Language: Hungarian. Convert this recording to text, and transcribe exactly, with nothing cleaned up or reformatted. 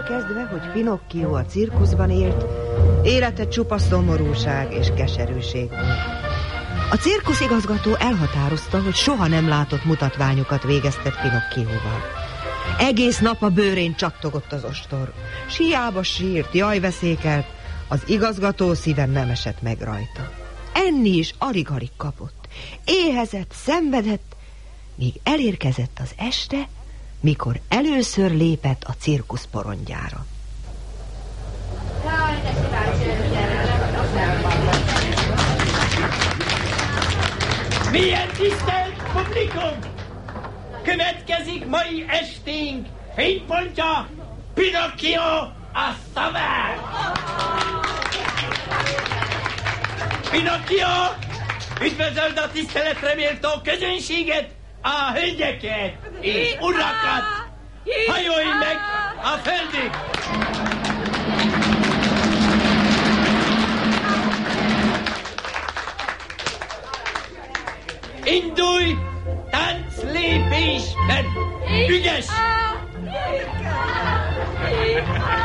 attól kezdve, hogy Pinocchio a cirkuszban élt, élete csupa szomorúság és keserűség volt. A cirkuszigazgató elhatározta, hogy soha nem látott mutatványokat végeztet Pinocchioval. Egész nap a bőrén csattogott az ostor. Siába sírt, jajveszékelt, az igazgató szíve nem esett meg rajta. Enni is alig-alig kapott. Éhezett, szenvedett, míg elérkezett az este, mikor először lépett a cirkusz porondjára. Milyen tisztelt publikum! Következik mai esténk fénypontja, Pinocchio a szamár! Pinocchio, üdvözöld a tiszteletre méltó közönséget, a hölgyeket és urakat! Hajolj meg a földig! Indulj tánclépésben! Ügyes!